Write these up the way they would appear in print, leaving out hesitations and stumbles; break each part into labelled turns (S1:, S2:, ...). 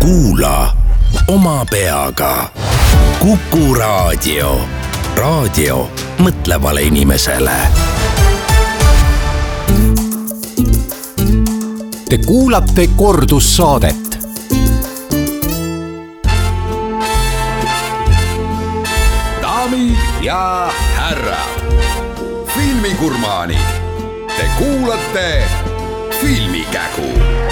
S1: Kuula oma peaga. Kuku Raadio. Raadio mõtlevale inimesele.
S2: Te kuulate kordussaadet.
S1: Daamid ja härrad, filmigurmaani. Te kuulate Filmikägu.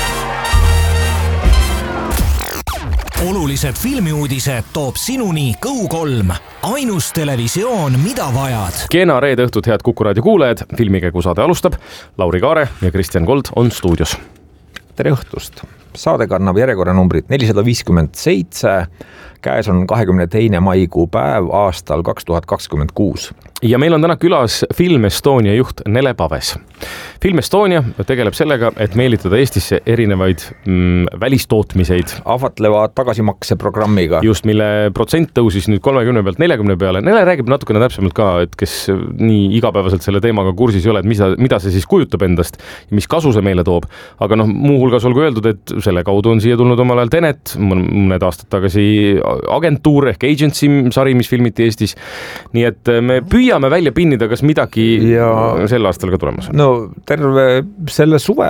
S3: Olulised filmiuudised toob sinuni Go3, ainus televisioon, mida vajad.
S4: Kena reede õhtut, head Kuku Raadio kuulajad. Filmikägu saade alustab. Lauri Kaare ja Kristjan Kold on stuudios.
S5: Tere õhtust. Saade kannab järjekorranumbrit 457. Käes on 22. maikuu päev aastal 2026.
S4: Ja meil on täna külas Film Estonia juht Nele Paves. Film Estonia tegeleb sellega, et meelitada Eestisse erinevaid välistootmiseid.
S5: Ahvatleva tagasimakse programmiga.
S4: Just, mille protsent tõusis nüüd 30 pealt 40 peale. Nele räägib natukene täpsemalt ka, et kes nii igapäevaselt selle teemaga kursis ei ole, et mida see siis kujutab endast ja mis kasu see meile toob. Aga muuhulgas olgu öeldud, et selle kaudu on siia tulnud omal ajal Tenet, mõned aastad tagasi agentuur ehk agency sari, mis filmiti Eestis. Nii et me püüame välja pinnida, kas midagi sel aastal ka tulemas on.
S5: No terve selle suve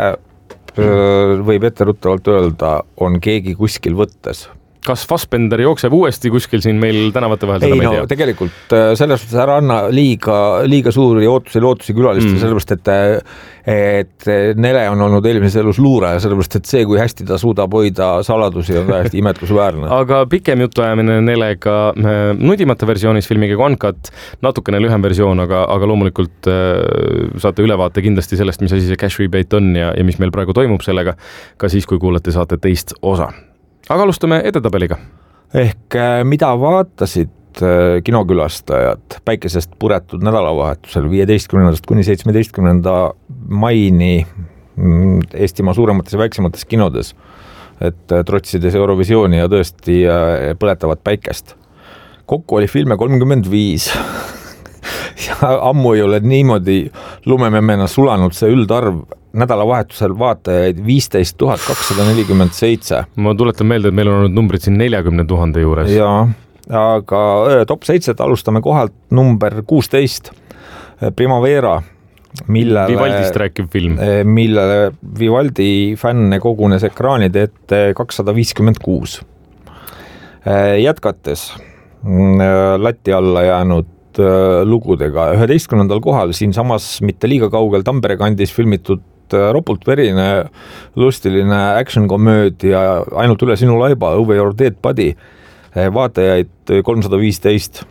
S5: võib etteruttavalt öelda, on keegi kuskil võttes.
S4: Kas Fassbender jookseb uuesti kuskil siin meil tänavate vahel?
S5: Ei, no tegelikult selles suhtes ära anna liiga suuri lootusi külalistele, sellepärast, et Nele on olnud eelmises elus luuraja, sellepärast, et see, kui hästi ta suudab hoida saladusi, on täiesti imetlusväärne.
S4: Aga pikem jutuajamine Nelega nudimata versioonis filmiga Uncut, natukene lühem versioon, aga loomulikult saate ülevaate kindlasti sellest, mis asi see cash rebate on ja mis meil praegu toimub sellega, ka siis, kui kuulete saate teist osa. Aga alustame edetabeliga.
S5: Ehk mida vaatasid kinokülastajad päikesest puretud nädalavahetusel 15. kuni 17. maini Eestimaa suuremates ja väiksemates kinodes, et trotsides Eurovisiooni ja tõesti põletavat päikest. Kokku oli filme 35 ja ammu ei ole niimoodi lumememmena sulanud see üldarv. Nädalavahetusel vaatajaid 15 247.
S4: Ma tuletan meelde, et meil on olnud numbrid siin 40 000 juures.
S5: Jaa, aga top 7 alustame kohalt number 16, Primavera,
S4: Vivaldist rääkiv film.
S5: Millele Vivaldi fänne kogunes ekraanide ette 256. Jätkates lati alla jäänud lugudega 11. kohal siin samas mitte liiga kaugel Tampere kandis filmitud ropult verine lustiline action-komöödia Ainult üle sinu laiba, Over Your Dead Body, vaatajaid 315.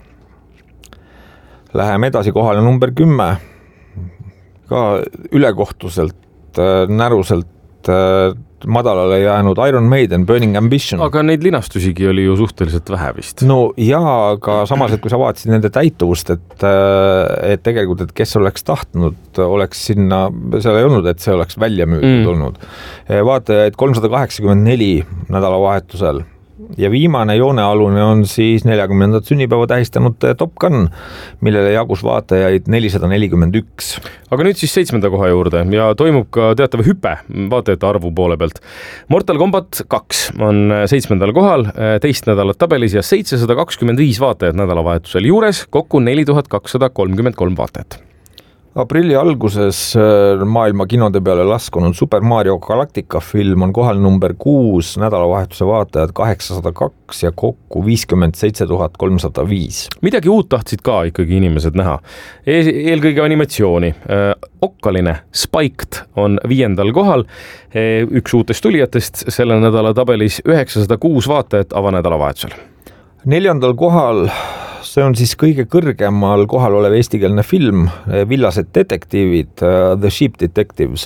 S5: Läheme edasi kohale number 10, ka ülekohtuselt, näruselt madalale jäänud Iron Maiden, Burning Ambition.
S4: Aga neid linastusigi oli ju suhteliselt vähe vist.
S5: No jaa, aga samas, et kui sa vaatasid nende täituvust, et tegelikult, et kes oleks tahtnud, oleks sinna, seal ei olnud, et see oleks välja müüdud olnud. Vaatajaid 384 nädalavahetusel. Ja viimane joonealune on siis 40. sünnipäeva tähistanud Top Gun, millele jagus vaatajaid 441.
S4: Aga nüüd siis 7. koha juurde ja toimub ka teatav hüpe vaatajate arvu poole pealt. Mortal Kombat 2 on 7. kohal, teist nädalat tabelis ja 725 vaatajat nädalavahetusel juures, kokku 4233 vaatajat.
S5: Aprilli alguses maailma kinode peale laskunud Super Mario Galactica film on kohal number 6, nädalavahetuse vaatajad 802 ja kokku 57 305.
S4: Midagi uut tahtsid ka ikkagi inimesed näha. Eelkõige animatsiooni. Okkaline Spiked on 5. kohal, üks uutest tulijatest, selle nädala tabelis 906 vaatajat avanädalavahetusel.
S5: 4. kohal, see on siis kõige kõrgemal kohal olev eestikeelne film, Villased detektiivid, The Sheep Detectives,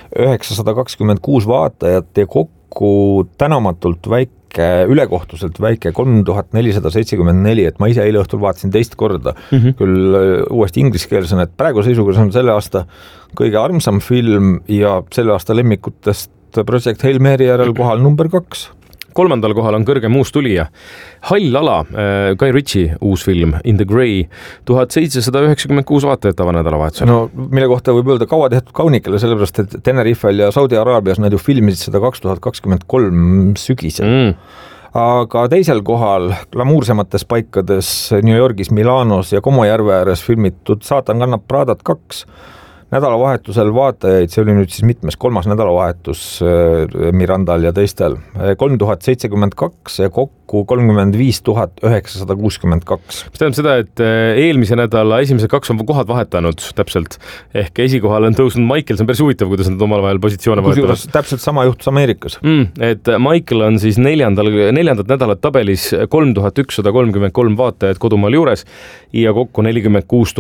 S5: 926 vaatajat ja kokku tänamatult väike, ülekohtuselt väike 3474, et ma ise eile õhtul vaatasin teist korda, küll uuesti ingliskeelsena, et praegu seisuga on selle aasta kõige armsam film ja selle aasta lemmikutest Project Hail Mary järel kohal number 2.
S4: 3. kohal on kõrgem uus tulija. Hall ala, Guy Ritchie uus film, In the Grey, 1796 vaatajat avanädalavahetusel.
S5: No, mille kohta võib öelda kaua tehtud kaunikele, sellepärast, et Tenerifel ja Saudi Araabias nad ju filmisid seda 2023 sügisel. aga teisel kohal glamuursemates paikades New Yorgis, Milanos ja Como järve ääres filmitud Saatan kannab Pradat 2 nädalavahetusel vaatajaid, see oli nüüd siis mitmes, 3. nädalavahetus Mirandal ja teistel, 3072 ja kokku 35 962.
S4: Mis tähendab seda, et eelmise nädala esimesed 2 on kohad vahetanud täpselt, ehk esikohal on tõusnud Michael, see on päris huvitav, kuidas nad omal vahel positsioone vahetavad.
S5: Täpselt sama juhtus Ameerikas.
S4: Et Michael on siis neljandat nädalat tabelis 3133 vaatajat kodumaal juures ja kokku 46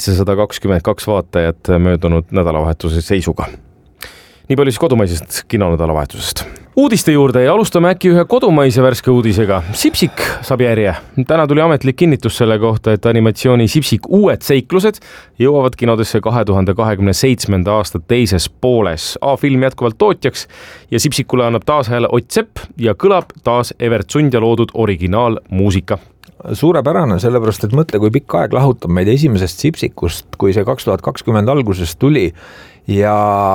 S4: 722 vaatajat möödunud nädalavahetuse seisuga. Nii palju siis kodumaisest kinonädalavahetusest. Uudiste juurde ja alustame äkki ühe kodumaise värske uudisega. Sipsik saab järje. Täna tuli ametlik kinnitus selle kohta, et animatsiooni Sipsik uued seiklused jõuavad kinodesse 2027. aasta teises pooles. A-film jätkuvalt tootjaks ja Sipsikule annab taas hääle Ott Sepp ja kõlab taas Evert Sundja loodud originaalmuusika.
S5: Suurepärane, sellepärast, et mõtle, kui pikk aeg lahutab meid esimesest Sipsikust, kui see 2020 alguses tuli ja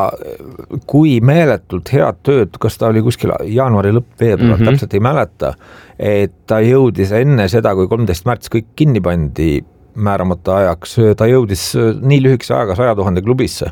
S5: kui meeletult head tööd, kas ta oli kuskil jaanuari lõpp, veebruar, täpselt ei mäleta, et ta jõudis enne seda, kui 13. märts kõik kinni pandi määramata ajaks, ta jõudis nii lühikese ajaga 100 000 klubisse.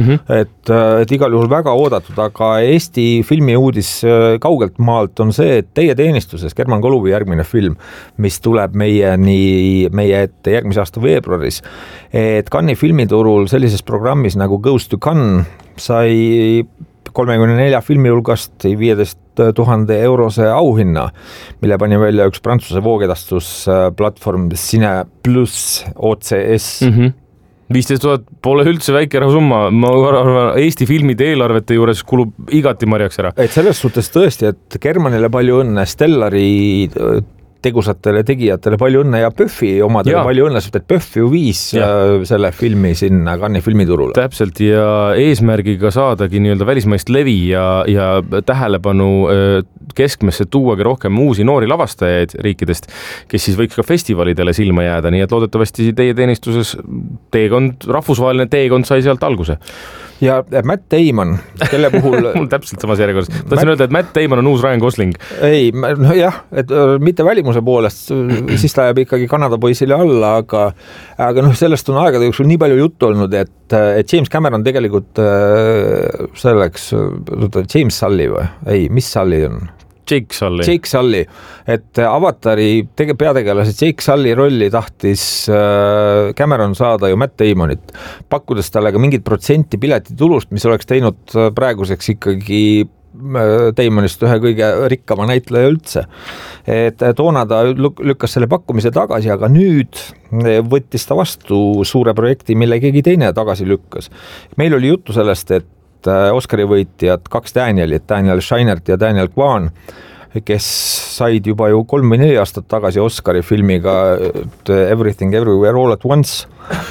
S5: Et igal juhul väga oodatud, aga Eesti filmi uudis kaugelt maalt on see, et Teie teenistuses German Koluvi järgmine film, mis tuleb meie ette järgmise aasta veebruaris, et Cannes'i filmiturul sellises programmis nagu Goes to Cannes sai 34 filmi hulgast 15 000 eurose auhinna, mille pani välja üks Prantsuse voogedastusplatvorm Cine Plus OCS.
S4: 15 000 pole üldse väike rahasumma, ma arvan, Eesti filmide eelarvete juures kulub igati marjaks ära.
S5: Et selles suhtes tõesti, et Germanile palju õnne, Stellari tegusatele tegijatele palju õnne ja Pöffi omadele palju õnne, et Pöff ju viis selle filmi sinna Cannes'i filmiturule.
S4: Täpselt ja eesmärgiga saadagi nii-öelda välismaist levi ja tähelepanu keskmesse tuuagi rohkem uusi noori lavastajaid riikidest, kes siis võiks ka festivalidele silma jääda, nii et loodetavasti Teie teenistuses rahvusvaheline teekond sai sealt alguse.
S5: Ja Matt Damon, kelle puhul...
S4: Mul täpselt samas järjekorras. Tahtsin öelda, et Matt Damon on uus Ryan Gosling.
S5: Ei, no jah, et mitte välimuse poolest, siis ta jääb ikkagi Kanada poisile alla, aga sellest on aegade jooksul nii palju juttu olnud, et James Cameron tegelikult selleks, James Sully või? Ei, mis Sully on?
S4: Jake
S5: Sully, et Avatari peategelase Jake Sully rolli tahtis Cameron saada ju Matt Damonit, pakkudes talle ka mingit protsenti piletitulust, mis oleks teinud praeguseks ikkagi Damonist ühe kõige rikkama näitleja üldse. Et toona ta lükkas selle pakkumise tagasi, aga nüüd võttis ta vastu suure projekti, mille keegi teine tagasi lükkas. Meil oli juttu sellest, et Oscari võitjad 2 Danielit, Daniel Scheinert ja Daniel Kwan, kes said juba ju 3 või 4 aastat tagasi Oscari filmiga Everything Everywhere All at Once,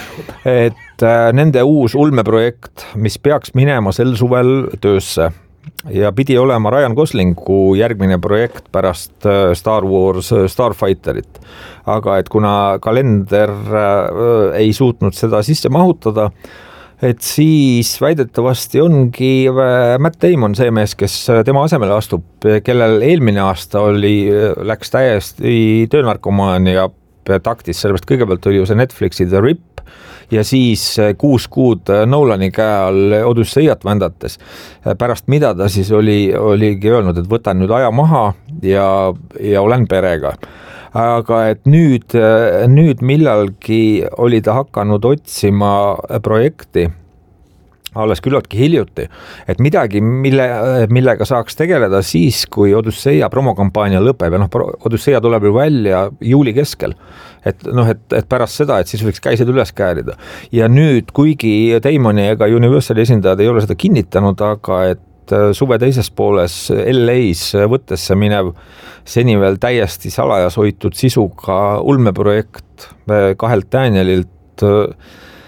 S5: et nende uus ulmeprojekt, mis peaks minema sel suvel töösse ja pidi olema Ryan Goslingu järgmine projekt pärast Star Wars Starfighterit, aga et kuna kalender ei suutnud seda sisse mahutada, et siis väidetavasti ongi Matt Damon see mees, kes tema asemele astub, kellel eelmine aasta läks täiesti töönarkomaania taktis, sellepärast kõigepealt oli ju see Netflixi The Rip ja siis 6 kuud Nolani käe all Odysseiat vändates, pärast mida ta siis oligi öelnud, et võtan nüüd aja maha ja olen perega. Aga et nüüd millalgi oli ta hakanud otsima projekti, alles küllaltki hiljuti, et midagi, millega saaks tegeleda siis, kui Odysseia promokampaania lõpeb ja Odysseia tuleb ju välja juuli keskel, et pärast seda, et siis võiks käised üles käärida. Ja nüüd, kuigi Damoni ega Universali esindajad ei ole seda kinnitanud, aga et suve teises pooles LA-s võttesse minev seni veel täiesti salajas hoitud sisuga ulmeprojekt 2 Danielilt,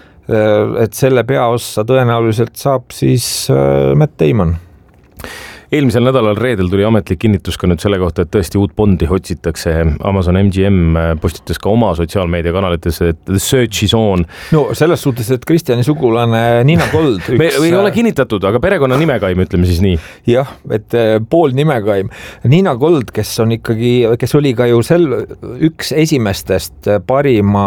S5: et selle peaossa tõenäoliselt saab siis Matt Damon.
S4: eelmisel nädalal reedel tuli ametlik kinnitus ka nüüd selle kohta, et tõesti uut Bondi otsitakse. Amazon MGM postitas ka oma sotsiaalmeediakanalites, et The Search is on.
S5: No selles suhtes, et Kristjani sugulane Nina Gold
S4: ei ole kinnitatud, aga perekonna nimekaim, ütleme siis nii.
S5: Jah, et pool nimekaim. Nina Gold, kes oli ka ju üks esimestest parima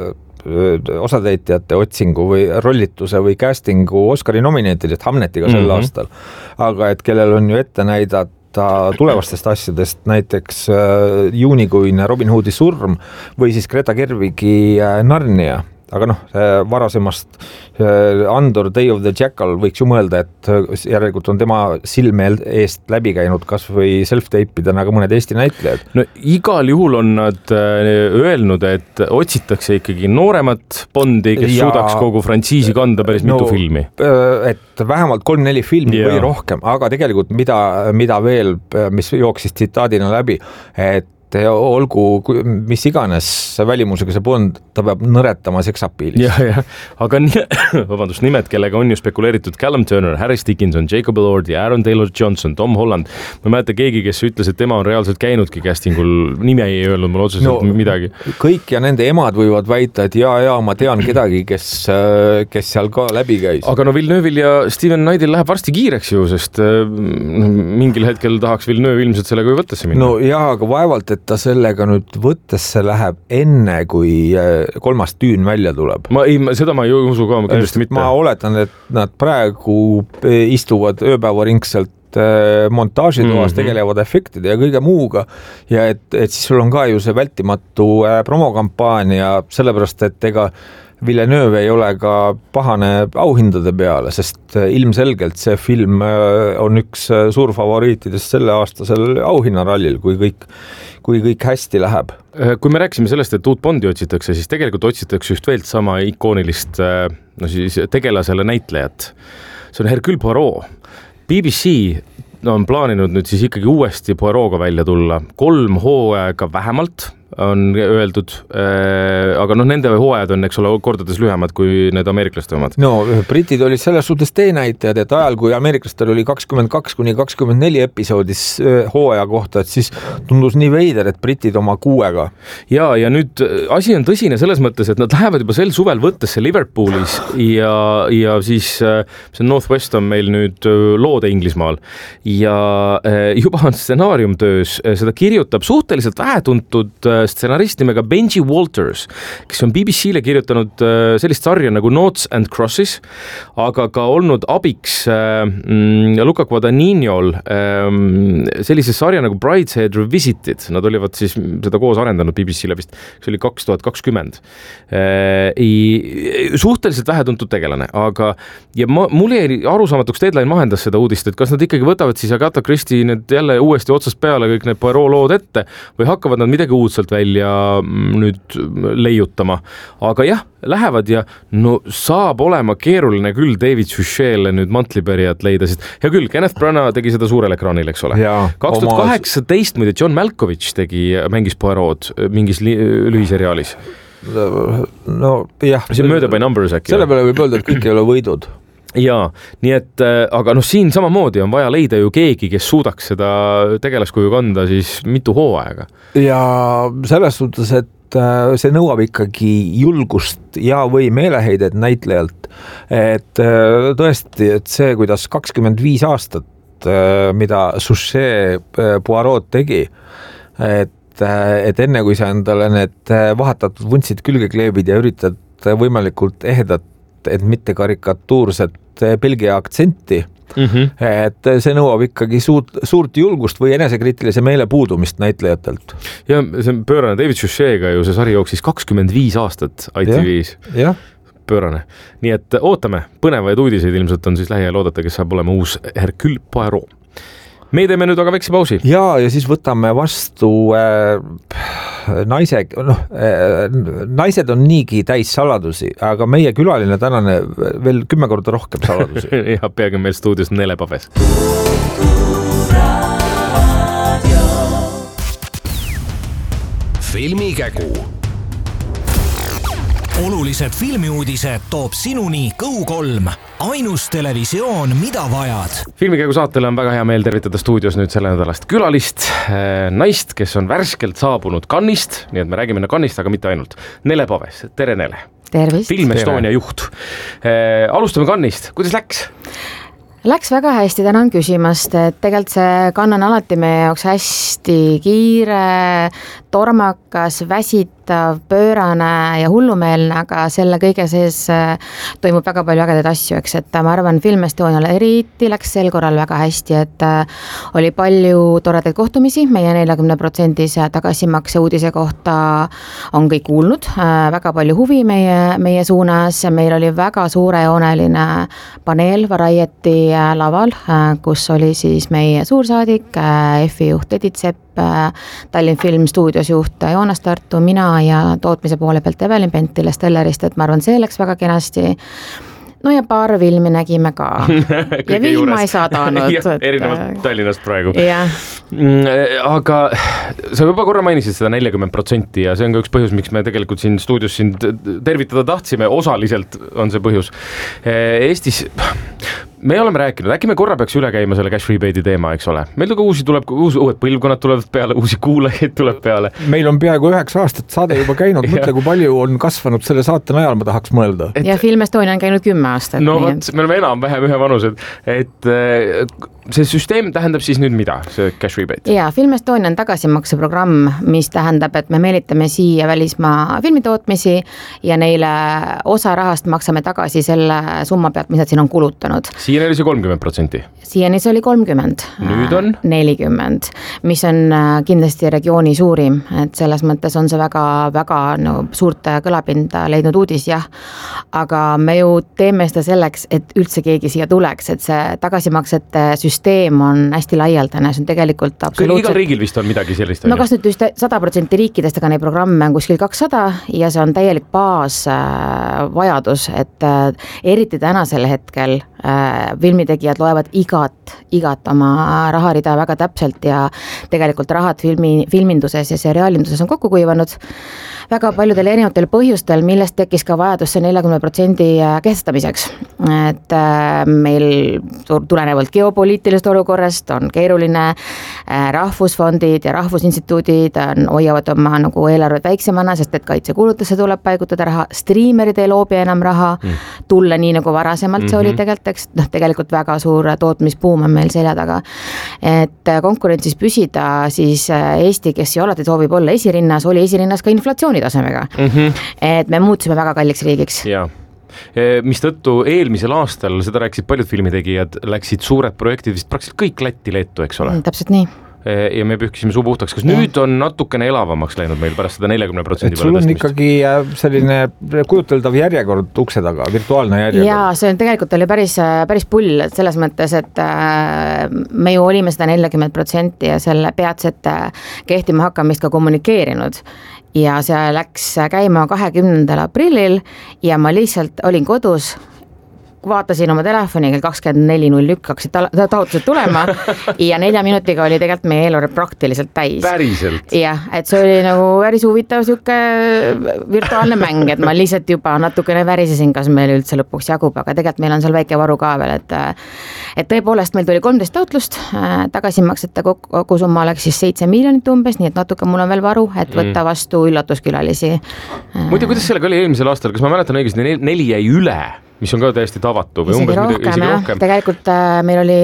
S5: osatäitjate otsingu või rollituse või castingu Oscari nominaatidest Hamnetiga sel aastal. Aga et kellel on ju ette näidata tulevastest asjadest, näiteks juunikuine Robin Hoodi surm või siis Greta Gerwigi Narnia. Aga varasemast Andor Day of the Jackal võiks ju mõelda, et järelikult on tema silme eest läbi käinud kas või self-tape'idena ka mõned Eesti näitlejad.
S4: No igal juhul on nad öelnud, et otsitakse ikkagi nooremat Bondi, kes suudaks kogu frantsiisi kanda päris mitu filmi.
S5: Et vähemalt 3-4 filmi või rohkem, aga tegelikult mida veel, mis jooksis tsitaadina läbi, et olgu mis iganes välimusega see Bond, ta peab nõretama seksapiilis.
S4: Aga nimed, kellega on ju spekuleeritud Callum Turner, Harris Dickinson, Jacob Elordi, Aaron Taylor-Johnson, Tom Holland. Ma mäletan keegi, kes ütles, et tema on reaalselt käinudki castingul, nime ei öelnud mul otseselt midagi.
S5: Kõik ja nende emad võivad väita, et ma tean kedagi, kes seal ka läbi käis.
S4: Aga Villeneuve'il ja Steven Knight'il läheb varsti kiireks ju, sest mingil hetkel tahaks Villeneuve ilmselt sellega või võttesse minna.
S5: Aga vaevalt, et ta sellega nüüd võttesse läheb enne, kui 3. Dune välja tuleb.
S4: Seda ma ei usu ka, kindlasti mitte.
S5: Ma oletan, et nad praegu istuvad ööpäevaringselt montaažitoas, tegelevad efektide ja kõige muuga ja et siis sul on ka ju see vältimatu promokampaania, sellepärast, et ega Villeneuve ei ole ka pahane auhindade peale, sest ilmselgelt see film on üks suur favoriitidest selle aastasel auhinnarallil, kui kõik hästi läheb.
S4: Kui me rääkisime sellest, et uut Bondi otsitakse, siis tegelikult otsitakse just veel sama ikoonilist tegelasele näitlejat. See on Hercule Poirot. BBC on plaaninud nüüd siis ikkagi uuesti Poirot'ga välja tulla. 3 hooaega vähemalt on öeldud, aga nende hooajad on, eks ole, kordades lühemad kui need ameeriklaste omad.
S5: Britid olid selles suhtes teenäitajad, et ajal, kui ameeriklastel oli 22-24 episoodis hooaja kohta, et siis tundus nii veider, et britid oma 6-ga.
S4: Ja nüüd asi on tõsine selles mõttes, et nad lähevad juba sel suvel võttesse Liverpoolis ja siis see Northwest on meil nüüd loode Inglismaal ja juba on stsenaarium töös, seda kirjutab suhteliselt vähetuntud stsenarist nimega Benji Walters, kes on BBC-le kirjutanud sellist sarja nagu Noughts and Crosses, aga ka olnud abiks Luca Guadagniniol sellise sarja nagu Brideshead Revisited. Nad olivad siis seda koos arendanud BBC-le vist, see oli 2020. Suhteliselt vähetuntud tegelane, aga ja mul jäi arusaamatuks, Deadline mahendas seda uudist, et kas nad ikkagi võtavad siis Agatha Christie need jälle uuesti otsast peale kõik need Poirot lood ette või hakkavad nad midagi uudselt välja nüüd leiutama. Aga jah, lähevad ja saab olema keeruline küll David Suchet'le nüüd mantlipärijat leida, sest hea küll, Kenneth Branagh tegi seda suurel ekraanil, eks ole. 2018 muide John Malkovich mängis Poirot mingis lühiseriaalis.
S5: Jah.
S4: See on Murder by Numbers äkki.
S5: Selle peale võib öelda, et kõik ei ole võidud.
S4: Jaa, nii et, aga siin samamoodi on vaja leida ju keegi, kes suudaks seda tegelaskuju kanda siis mitu hooaega.
S5: Ja selles suhtes, et see nõuab ikkagi julgust ja või meeleheidet näitlejalt. Et tõesti, et see, kuidas 25 aastat, mida Suchet Poirot tegi, et enne kui sa endale need vahatatud vuntsid külge kleebid ja üritad võimalikult ehedat, et mitte karikatuurset Belgia aktsenti, et see nõuab ikkagi suurt julgust või enesekriitilise meele puudumist näitlejatelt.
S4: Ja see on pöörane David Suchet'ga ju see sari jooksis 25 aastat ITV-s.
S5: Jah.
S4: Pöörane. Nii et ootame, põnevaid uudiseid ilmselt on siis lähiajal oodata, kes saab olema uus Hercule Poirot. Me teeme nüüd aga väikse pausi.
S5: Ja siis võtame vastu naised on niigi täis saladusi, aga meie külaline tänane veel 10 korda rohkem saladusi.
S4: Ja peagi meil stuudios Nele Pabes.
S1: Filmikägu.
S3: olulised filmiuudised toob sinuni Go3, ainus televisioon, mida vajad.
S4: Filmikäigu saatele on väga hea meel tervitada stuudios nüüd selle nädalast külalist, naist, kes on värskelt saabunud Cannes'ist, nii et me räägime Cannes'ist, aga mitte ainult. Nele Paves, tere Nele.
S6: Tervist.
S4: Film Estonia juht. Alustame Cannes'ist, kuidas läks?
S6: Läks väga hästi, tänan küsimast, et tegelikult see Cannes on alati meie jaoks hästi kiire, tormakas, väsitav, pöörane ja hullumeelne, aga selle kõige sees toimub väga palju ägedaid asju, eks, et ma arvan, Film Estoniale eriti läks sel korral väga hästi, et oli palju toredaid kohtumisi, meie 40% tagasimakse uudise kohta on kõik kuulnud, väga palju huvi meie suunas, meil oli väga suurejooneline paneel Variety laval, kus oli siis meie suursaadik, EFI juht Edith Sepp, Tallinn Film stuudios juht Joonas Tartu, mina ja tootmise poole pealt Evelin Pentil Stellarist, et ma arvan, see läks väga kenasti. No ja paar filmi nägime ka. Ja viima ei saadanud.
S4: Erinevalt Tallinnast praegu.
S6: Yeah.
S4: Aga sa juba korra mainisid seda 40% ja see on ka üks põhjus, miks me tegelikult siin stuudios sind tervitada tahtsime, osaliselt on see põhjus. Eestis me oleme rääkinud, äkki me korra peaks üle käima selle cash rebate'i teema, eks ole. Meil tuleb uued põlvkonnad tulevad peale, uusi kuulajaid tuleb peale.
S5: Meil on peaaegu 9 aastat saade juba käinud, mõtle kui palju on kasvanud selle saate najal, ma tahaks mõelda.
S6: Ja Film Estonia on käinud 10 aastat.
S4: No võt, me oleme enam-vähem ühe vanused, et see süsteem tähendab siis nüüd mida, see cash rebate?
S6: Ja, Film Estonia on tagasimakseprogramm, mis tähendab, et me meelitame siia välismaa filmitootmisi ja neile osa rahast maksame tagasi selle summa pealt, mis nad siin on kulutanud.
S4: Siiani oli see 30%? Siiani
S6: see oli 30%.
S4: Nüüd on?
S6: 40%, mis on kindlasti regiooni suurim, et selles mõttes on see väga suurt kõlapinda leidnud uudis, jah. Aga me ju teeme seda selleks, et üldse keegi siia tuleks, et see tagasimaksete süsteem on hästi laialdane, see on tegelikult absoluutselt...
S4: Igal riigil vist on midagi sellist?
S6: No kas nüüd just 100% riikidest, aga neid programme on kuskil 200 ja see on täielik baasvajadus, et eriti tänasel hetkel filmitegijad loevad igat oma raharida väga täpselt ja tegelikult rahad filminduses ja seriaalinduses on kokku kuivanud väga paljudel erinevatel põhjustel, millest tekkis ka vajadus see 40% kehtestamiseks. Et meil tulenevalt geopoliitilisest olukorrast on keeruline, rahvusfondid ja rahvusinstituudid hoiavad oma nagu eelarved väiksemana, sest et kaitsekulutesse tuleb paigutada raha, striimerid ei loobi enam raha, tulla nii nagu varasemalt see oli tegelikult väga suur tootmisbuum on meil selja taga. Et konkurentsis püsida, siis Eesti, kes ju alati soovib olla esirinnas, oli esirinnas ka inflatsiooni tasemega. Et me muutsime väga kalliks riigiks.
S4: Jaa. Mis tõttu eelmisel aastal, seda rääkisid paljud filmitegijad, läksid suured projektid vist praktiliselt kõik Lätti leetu, eks ole?
S6: Täpselt nii.
S4: Ja me pühkisime suu puhtaks. Kas nüüd on natukene elavamaks läinud meil pärast seda 40%
S5: sul on ikkagi selline kujuteldav järjekord ukse taga, virtuaalne järjekord?
S6: Jaa, see on tegelikult oli päris pull selles mõttes, et me ju olime seda 40% ja selle peatsete kehtima hakkamist ka kommunikeerinud. Ja see läks käima 20. aprillil ja ma lihtsalt olin kodus, vaatasin oma telefoni, kell 24.01 hakkasid taotlused tulema ja 4 minutiga oli tegelikult meie eelarve praktiliselt täis.
S4: Päriselt?
S6: Jah, et see oli nagu päris huvitav siuke virtuaalne mäng, et ma lihtsalt juba natukene värisesin, kas meil üldse lõpuks jagub, aga tegelikult meil on seal väike varu ka veel, et tõepoolest meil tuli 13 taotlust, tagasimaksete kogu summa oleks siis 7 miljonit umbes, nii et natuke mul on veel varu, et võtta vastu üllatuskülalisi.
S4: Muide, kuidas sellega oli eelmisel aastal, kas ma mäletan õigesti, 4 jäi üle? Mis on ka täiesti tavatu või umbes isegi rohkem.
S6: Tegelikult meil oli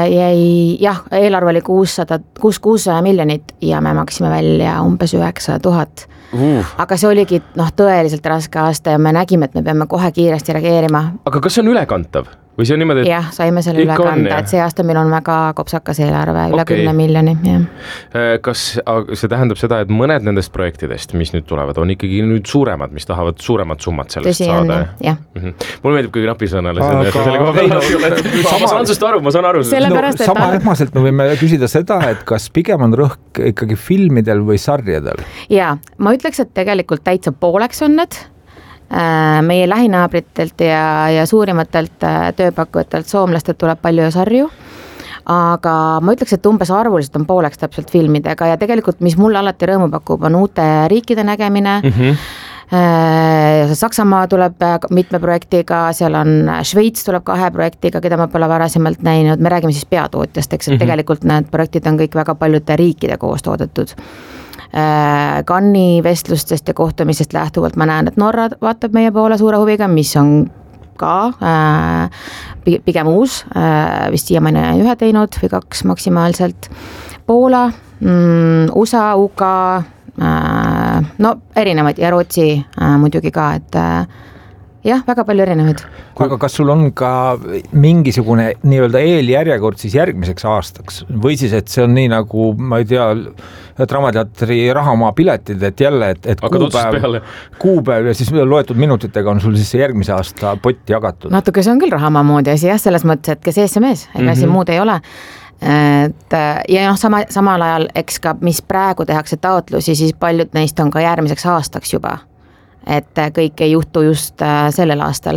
S6: eelarve oli 600 miljonit ja me maksime välja umbes 900 000. Aga see oligi tõeliselt raske aasta ja me nägime, et me peame kohe kiiresti reageerima.
S4: Aga kas see on ülekantav? Või see on niimoodi, et...
S6: Jah, saime selle üle kanda, et see aasta meil on väga kopsakas eelarve, üle 10 miljoni.
S4: Kas see tähendab seda, et mõned nendest projektidest, mis nüüd tulevad, on ikkagi nüüd suuremad, mis tahavad suuremad summad sellest saada?
S6: Jah.
S4: Mulle meeldib kõige napisõnale ma saan sust aru, ma saan aru.
S5: Sama ähmaselt me võime küsida seda, et kas pigem on rõhk ikkagi filmidel või sarjadel?
S6: Jaa, ma ütleks, et tegelikult täitsa pooleks on need. Meie lähinaabritelt ja suurimatelt tööpakkujatelt soomlastelt tuleb palju sarju, aga ma ütleks, et umbes arvuliselt on pooleks täpselt filmidega ja tegelikult, mis mulle alati rõõmu pakub, on uute riikide nägemine. Saksamaa tuleb mitme projektiga, seal on Šveits tuleb 2 projektiga, keda ma pole varasemalt näinud, me räägime siis peatootjast, eks, et tegelikult need projektid on kõik väga paljude riikide koos toodetud. Cannes'i vestlustest ja kohtumisest lähtuvalt ma näen, et Norra vaatab meie poole suure huviga, mis on ka pigem uus, vist siiamaani 1 teinud või 2 maksimaalselt. Poola, USA, UK, no erinevaid ja Rootsi muidugi ka, et jah, väga palju erinevaid.
S5: Aga kas sul on ka mingisugune nii-öelda eeljärjekord siis järgmiseks aastaks või siis, et see on nii nagu, ma ei tea, Draamateatri Rahamaa piletid, et jälle, et kuupäev ja siis loetud minutitega on sul siis see järgmise aasta pott jagatud?
S6: Natuke see on küll Rahamaa moodi asi jah, selles mõttes, et kes ees see mees, ega siin muud ei ole. Et, ja noh, samal ajal, eks ka mis praegu tehakse taotlusi, siis paljud neist on ka järgmiseks aastaks juba. Et kõik ei juhtu just sellel aastal,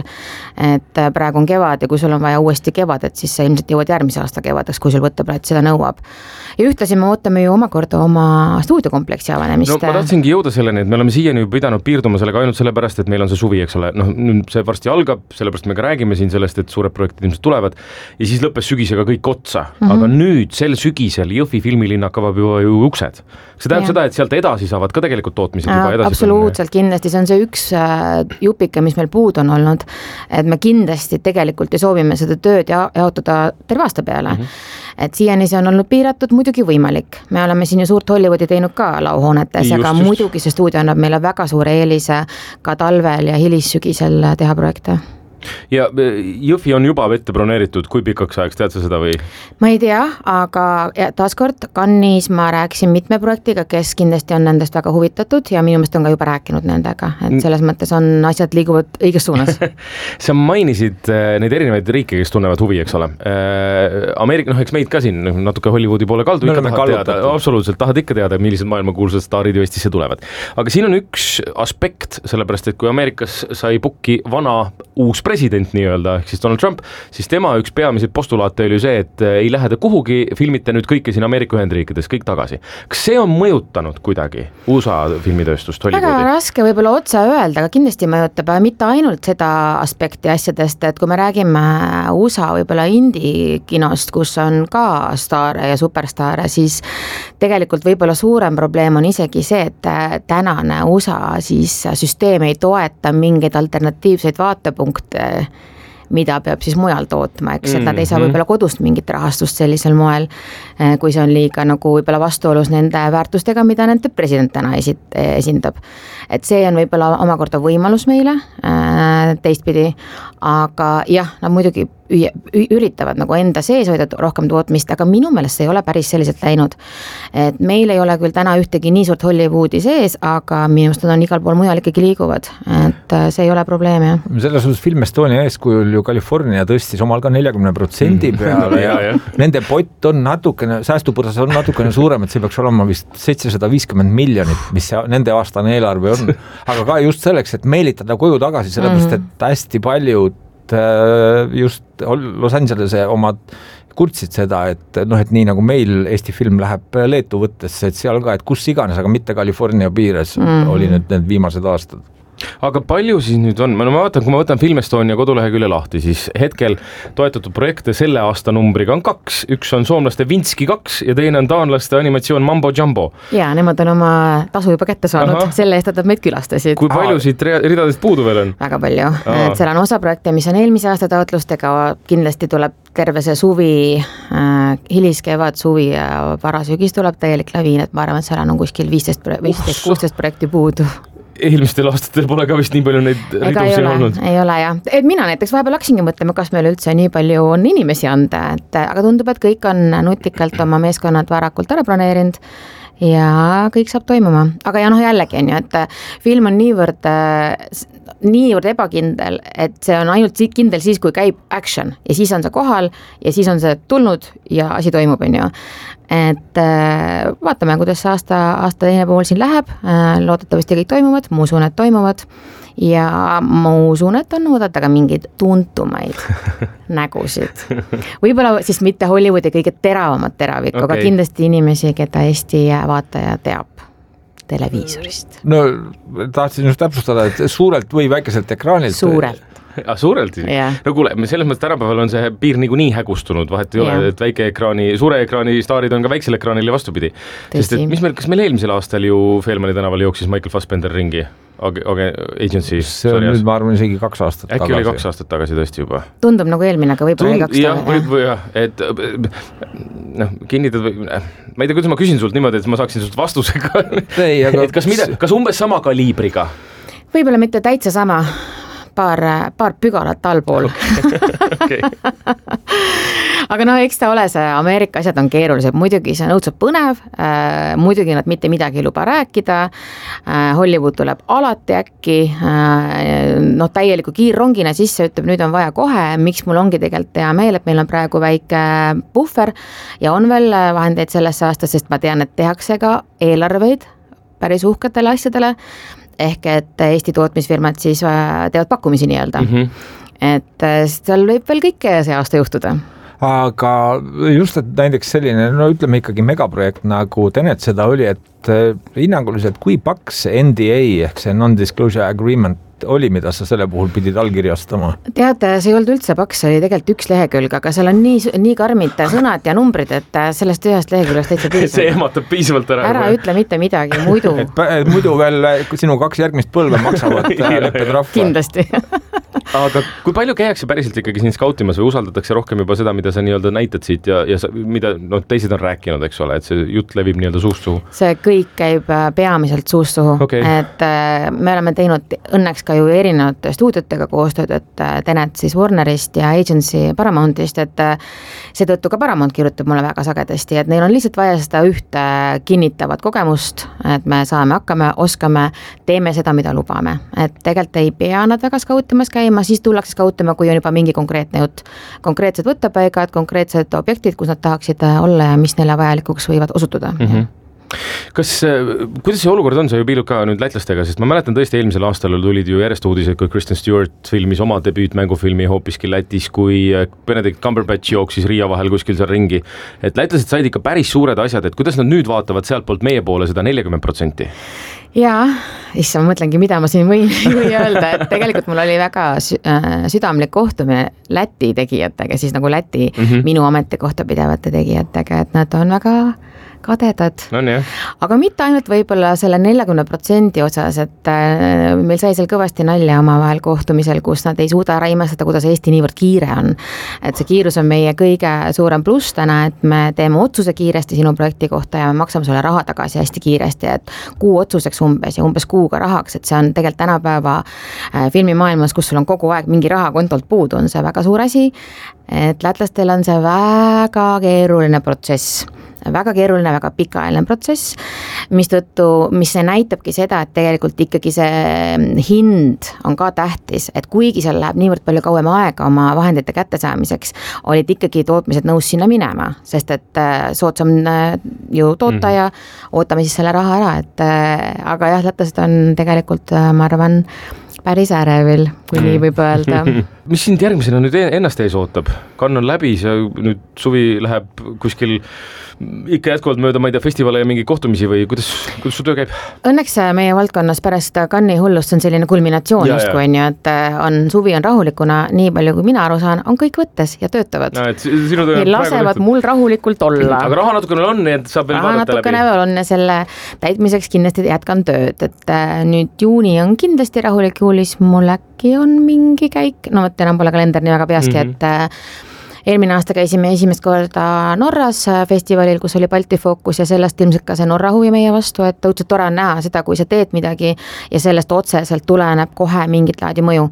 S6: et praegu on kevad ja kui sul on vaja uuesti kevadet, siis sa ilmselt jõuad järgmise aasta kevadeks, kui sul võtteplaat seda nõuab. Ja ühtlasi me ootame ju omakorda oma stuudiokompleksi avanemist.
S4: No ma tahtsingi jõuda selleni, et me oleme siiani pidanud piirduma sellega ainult sellepärast, et meil on see suvi, eks ole, noh nüüd see varsti algab, sellepärast me ka räägime siin sellest, et suured projektid ilmselt tulevad ja siis lõppes sügisega kõik otsa, aga nüüd sel sügisel Jõhvi filmilinnak avab ju uksed. See tähendab seda, et sealt edasi saavad ka tegelikult tootmised juba edasi.
S6: Absoluutselt, kindlasti, see on see üks jupike, mis meil puud on olnud, et me kindlasti tegelikult ja soovime seda tööd jaotada terve aasta peale. Et siiani see on olnud piiratud, muidugi võimalik. Me oleme siin ju suurt Hollywoodi teinud ka lauhoonetes, aga muidugi see stuudio annab meile väga suure eelise ka talvel ja hilissügisel teha projekte.
S4: Ja Jõhvi on juba ette broneeritud, kui pikaks ajaks, tead sa seda või?
S6: Ma ei tea, aga taaskord Cannes'is ma rääkisin mitme projektiga, kes kindlasti on nendest väga huvitatud ja minu meelest on ka juba rääkinud nendega, et selles mõttes on asjad liiguvad õiges suunas.
S4: Sa mainisid neid erinevaid riike, kes tunnevad huvi, eks ole. Ameerika, noh, eks meid ka siin natuke Hollywoodi poole kaldu ikka tahad teada, absoluutselt tahad ikka teada, millised maailmakuulsad staarid ju Eestisse tulevad. Aga siin on üks aspekt, sellepärast, et kui Ameerikas sai pukki vana uus president nii-öelda, ehk siis Donald Trump, siis tema üks peamiseid postulaate oli see, et ei lähe ta kuhugi, filmite nüüd kõike siin Ameerika Ühendriikides, kõik tagasi. Kas see on mõjutanud kuidagi USA filmitööstust, Hollywoodi?
S6: Väga raske võib-olla otsa öelda, aga kindlasti mõjutab mitte ainult seda aspekti asjadest, et kui me räägime USA võib-olla indie-kinost, kus on ka staare ja superstaare, siis tegelikult võib-olla suurem probleem on isegi see, et tänane USA siis süsteem ei toeta mingeid alternatiivseid vaatepunkte, mida peab siis mujal tootma, eks, et nad ei saa võib-olla kodust mingit rahastust sellisel moel, kui see on liiga nagu võib-olla vastuolus nende väärtustega, mida nende president täna esindab. Et see on võib-olla omakorda võimalus meile teistpidi, aga jah, nad muidugi üritavad nagu enda sees hoida rohkem tootmist, aga minu meelest see ei ole päris selliselt läinud. Et meil ei ole küll täna ühtegi nii suurt Hollywoodi sees, aga minu meelest on igal pool mujal ikkagi liiguvad, et see ei ole probleem, jah.
S5: Selles suhtes Film Estonia eeskujul ju California tõstis omal ka 40% peale ja nende pott on natukene, säästupõrsas on natukene suurem, et see peaks olema vist 750 miljonit, mis nende aastane eelarve on. Aga ka just selleks, et meelitada koju tagasi, sellepärast, et hästi paljud just Los Angelese omad kurtsid seda, et noh, et nii nagu meil Eesti film läheb Leetu võttesse, et seal ka, et kus iganes, aga mitte California piires oli nüüd need viimased aastad.
S4: Aga palju siis nüüd on? Ma vaatan, kui ma võtan Film Estonia kodulehekülje lahti, siis hetkel toetatud projekte selle aasta numbriga on 2. Üks on soomlaste Vinski 2 ja teine on taanlaste animatsioon Mambo Jumbo.
S6: Ja, nemad on oma tasu juba kätte saanud, selle eest, et nad meid külastasid.
S4: Kui palju siit ridadest puudu veel on?
S6: Väga palju. Et seal on osa projekte, mis on eelmise aasta taotlustega, kindlasti tuleb terve see suvi, hiliskevad, suvi ja varasügis tuleb täielik laviin, et ma arvan, et seal on kuskil 15-16 projekti puudu.
S4: Eelmistel aastatel pole ka vist nii palju neid ridusi olnud.
S6: Ei ole, jah. Et mina näiteks vahepeal hakkasingi mõtlema, kas meil üldse nii palju on inimesi anda, aga tundub, et kõik on nutikalt oma meeskonnad varakult ära planeerinud ja kõik saab toimuma. Aga ja noh, jällegi on ju, et film on niivõrd ebakindel, et see on ainult kindel siis, kui käib action ja siis on see kohal ja siis on see tulnud ja asi toimub, on ju. Et vaatame, kuidas see aasta teine pool siin läheb, loodetavasti kõik toimuvad, ma usun, et toimuvad ja ma usun, et on oodata ka mingeid tuntumaid nägusid. Võib-olla siis mitte Hollywoodi kõige teravamat teravikku, aga kindlasti inimesi, keda Eesti vaataja teab. televiisorist.
S5: No tahtsin just täpsustada, et suurelt või väikeselt ekraanilt.
S6: Suurelt.
S4: Suurelt? No kuule, selles mõttes tänapäeval on see piir niikuinii hägustunud, vahet ei ole, et väike ekraani, suure ekraani staarid on ka väiksel ekraanil ja vastupidi. Sest et kas meil eelmisel aastal ju Feelmani tänaval jooksis Michael Fassbender ringi? Agency.
S5: See on nüüd, ma arvan, isegi 2 aastat tagasi.
S4: Äkki oli 2 aastat tagasi tõesti juba.
S6: Tundub nagu eelmine, aga võib-olla oli 2
S4: aastat. Jah, et kinnitad või, ma ei tea, kuidas ma küsin sult niimoodi, et ma saaksin sult vastusega. Et kas umbes sama kaliibriga?
S6: Võib-olla mitte täitsa sama. Paar pügalat allpool. Okay. Aga no eks ta ole see, Ameerika asjad on keerulised, muidugi see on õudselt põnev, muidugi nad mitte midagi ei luba rääkida, Hollywood tuleb alati äkki, täieliku kiirrongina sisse ütleb, nüüd on vaja kohe, miks mul ongi tegelikult hea meel, et meil on praegu väike puhver ja on veel vahendeid sellesse aastas, sest ma tean, et tehakse ka eelarveid päris uhketele asjadele, ehk et Eesti tootmisfirmad siis teevad pakkumisi nii-öelda. Et seal võib veel kõike see aasta juhtuda.
S5: Aga just, et näiteks selline, ütleme ikkagi megaprojekt nagu Tenet seda oli, et hinnanguliselt kui paks NDA ehk see non-disclosure agreement oli, mida sa selle puhul pidid allkirjastama?
S6: Tead, see ei olnud üldse paks, see oli tegelikult 1 lehekülg, aga seal on nii karmid sõnad ja numbrid, et sellest 1 leheküljast täitsa piisab.
S4: See ehmatab piisavalt ära
S6: ütle mitte midagi, muidu.
S5: Muidu veel sinu 2 järgmist põlve maksavad leppetrahve.
S6: Kindlasti.
S4: Aga kui palju käiakse päriselt ikkagi siin skautimas või usaldatakse rohkem juba seda, mida sa nii-öelda näitad siit ja mida teised on rääkinud, eks ole, et see jutt levib nii-öelda suust suhu? See
S6: kõik käib peamiselt suust suhu, et me oleme teinud õnneks ka ju erinevate stuudiotega koostööd, et Tenet siis Warnerist ja Agency Paramountist, et seetõttu ka Paramount kirjutab mulle väga sagedasti, et neil on lihtsalt vaja seda ühte kinnitavat kogemust, et me saame hakkame, oskame, teeme seda, mida lubame. Et tegelikult ei pea nad väga skautimas käima, siis tullakse skautima, kui on juba mingi konkreetne jutt. Konkreetsed võttepaigad, konkreetsed objektid, kus nad tahaksid olla ja mis neile vajalikuks võivad osutuda.
S4: Kuidas see olukord on, sa ju piilud ka nüüd lätlastega, sest ma mäletan tõesti eelmisel aastal tulid ju järjest uudised, kui Kristen Stewart filmis oma debüütmängufilmi hoopiski Lätis, kui Benedict Cumberbatch jooksis Riia vahel kuskil seal ringi. Et lätlased said ikka päris suured asjad, et kuidas nad nüüd vaatavad sealt poolt meie poole seda 40%?
S6: Jaa, issa ma mõtlengi, mida ma siin võin öelda, et tegelikult mul oli väga südamlik kohtumine Läti tegijatega, siis nagu Läti minu ametikohta pidevate tegijatega, et nad on väga kadedad. Aga mitte ainult võib-olla selle 40% osas, et meil sai seal kõvasti nalja omavahel kohtumisel, kus nad ei suuda ära imestada, kuidas Eesti niivõrd kiire on. Et see kiirus on meie kõige suurem pluss täna, et me teeme otsuse kiiresti sinu projekti kohta ja me maksame sulle raha tagasi hästi kiiresti, et kuu otsuseks umbes ja umbes kuuga rahaks, et see on tegelikult tänapäeva filmimaailmas, kus sul on kogu aeg mingi raha kontolt puudu, on see väga suur asi, et lätlastel on see väga keeruline protsess. Väga keeruline, väga pikaajaline protsess, mis see näitabki seda, et tegelikult ikkagi see hind on ka tähtis, et kuigi seal läheb niivõrd palju kauem aega oma vahendite kättesaamiseks, olid ikkagi tootmised nõus sinna minema, sest et soodsam ju toota ja ootame siis selle raha ära, et aga jah, lätlased on tegelikult, ma arvan, päris ärevil, kui nii võib öelda.
S4: Mis sind järgmisena nüüd ennast ees ootab? Kann on läbi, nüüd suvi läheb kuskil ikka jätkuvalt mööda, ma ei tea, festivale ja mingi kohtumisi või kuidas su töö käib? Õnneks
S6: meie valdkonnas pärast Cannes'i hullust on selline kulminatsioon justkui on ju, et suvi on rahulikuna, nii palju kui mina aru saan, on kõik võttes ja töötavad. Lasevad mul rahulikult olla.
S4: Aga raha natukene on, nii et saab veel vaadata läbi.
S6: Natukene veel on ja selle täitmiseks kindlasti jätkan tööd, et nüüd juuni on kindlasti rahulik, juulis mul äkki on mingi käik, no võtta enam pole kalender nii väga peaski, et eelmine aasta käisime esimest korda Norras festivalil, kus oli Balti fookus ja sellest ilmselt ka see Norra huvi meie vastu, et õudselt tore on näha seda, kui sa teed midagi ja sellest otseselt tuleneb kohe mingit laadi mõju.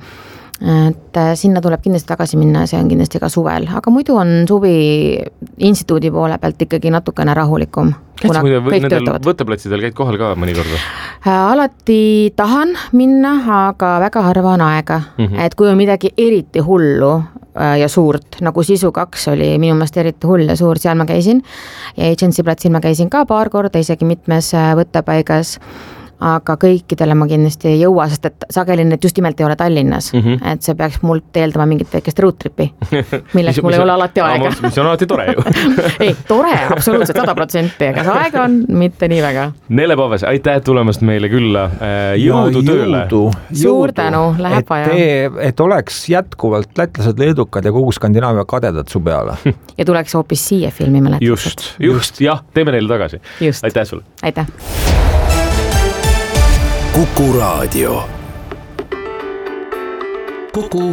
S6: Et sinna tuleb kindlasti tagasi minna ja see on kindlasti ka suvel, aga muidu on suvi instituudi poole pealt ikkagi natukene rahulikum.
S4: Nendel võtteplatsidel käid kohal ka mõnikord?
S6: Alati tahan minna, aga väga harva on aega, et kui on midagi eriti hullu ja suurt, nagu Sisu 2 oli minu meelest eriti hull ja suur, seal ma käisin ja Agency platsil ma käisin ka paar korda, isegi mitmes võttepaigas. aga kõikidele ma kindlasti ei jõua, sest et sageli need just nimelt ei ole Tallinnas, et see peaks mult eeldama mingit väikest road tripi, milleks mul ei ole alati aega.
S4: Mis on alati tore ju.
S6: Ei, tore, absoluutselt 100%, aga see aega on mitte nii väga.
S4: Nele Paves, aitäh tulemast meile külla, jõudu tööle.
S6: Suur tänu, läheb vaja.
S5: Et oleks jätkuvalt lätlased, leedukad ja kogu Skandinaavia kadedad su peale.
S6: Ja tuleks hoopis siia filmi mäletused.
S4: Just, jah, teeme neile tagasi. Aitäh sulle.
S6: Aitäh.
S1: Kuku Raadio.
S3: Kuku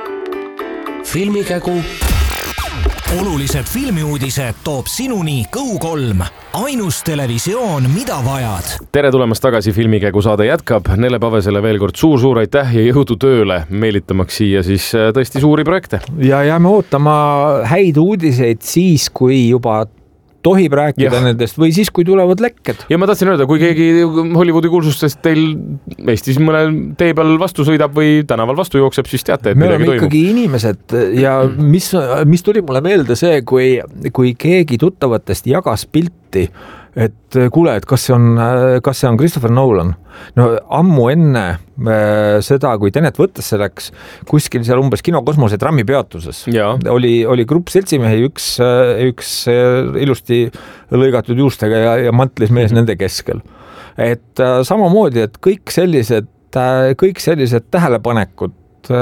S3: filmikägu. Olulised filmiuudised toob sinuni Go3, ainus televisioon, mida vajad.
S4: Tere tulemast tagasi, filmikägu saade jätkab. Nele Pavesele veel kord suur aitäh ja jõudu tööle, meelitamaks siia siis tõesti suuri projekte.
S5: Ja jääme ootama häid uudiseid siis, kui juba tohib rääkida nendest või siis, kui tulevad lekked.
S4: Ja ma tahtsin öelda, kui keegi Hollywoodi kuulsustest teil Eestis mõnel tee peal vastu sõidab või tänaval vastu jookseb, siis teate, et
S5: me
S4: midagi
S5: oleme ikkagi inimesed ja mis tuli mulle meelde see, kui keegi tuttavatest jagas pilti, et kuule, et kas see on Christopher Nolan. No ammu enne seda, kui Tenet võttesse läks, kuskil seal umbes Kino Kosmose trammipeatuses oli grupp seltsimehi, üks ilusti lõigatud juustega ja mantlis mees nende keskel. Et samamoodi, et kõik sellised tähelepanekud